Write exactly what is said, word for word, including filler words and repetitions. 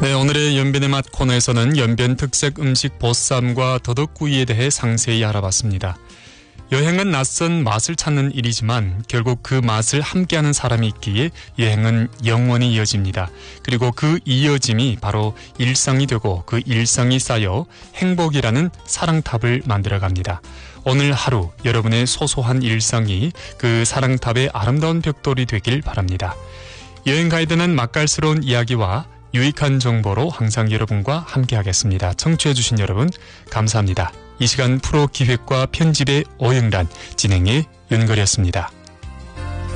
네, 오늘의 연변의 맛 코너에서는 연변 특색 음식 보쌈과 더덕구이에 대해 상세히 알아봤습니다. 여행은 낯선 맛을 찾는 일이지만 결국 그 맛을 함께하는 사람이 있기에 여행은 영원히 이어집니다. 그리고 그 이어짐이 바로 일상이 되고 그 일상이 쌓여 행복이라는 사랑탑을 만들어갑니다. 오늘 하루 여러분의 소소한 일상이 그 사랑탑의 아름다운 벽돌이 되길 바랍니다. 여행 가이드는 맛깔스러운 이야기와 유익한 정보로 항상 여러분과 함께하겠습니다. 청취해주신 여러분 감사합니다. 이 시간 프로 기획과 편집의 오영란, 진행의 윤걸이었습니다.